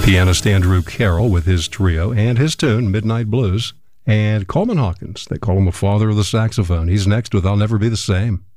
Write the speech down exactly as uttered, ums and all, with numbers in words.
Pianist Andrew Carroll with his trio and his tune, Midnight Blues. And Coleman Hawkins, they call him the father of the saxophone. He's next with I'll Never Be the Same.